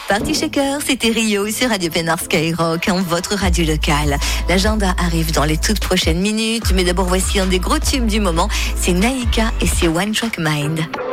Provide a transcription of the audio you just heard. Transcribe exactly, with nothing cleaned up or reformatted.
Party Shaker, c'était Rio sur Radio Pénard Skyrock, en votre radio locale. L'agenda arrive dans les toutes prochaines minutes, mais d'abord voici un des gros tubes du moment, c'est Naïka et c'est One Track Mind.